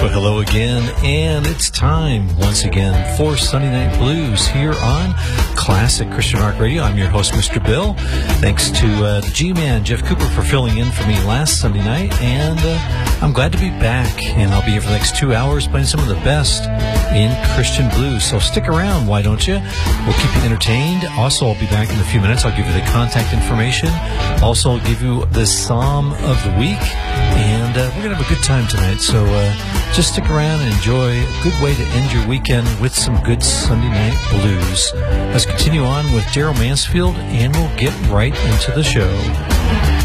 Well, hello again, and it's time once again for Sunday Night Blues here on Classic Christian Rock Radio. I'm your host, Mr. Bill. Thanks to the G-Man, Jeff Cooper, for filling in for me last Sunday night, and I'm glad to be back, and I'll be here for the next 2 hours playing some of the best in Christian blues. So stick around, why don't you? We'll keep you entertained. Also, I'll be back in a few minutes. I'll give you the contact information. Also, I'll give you the Psalm of the Week, and we're going to have a good time tonight. So just stick around and enjoy a good way to end your weekend with some good Sunday night blues. Let's continue on with Daryl Mansfield, and we'll get right into the show.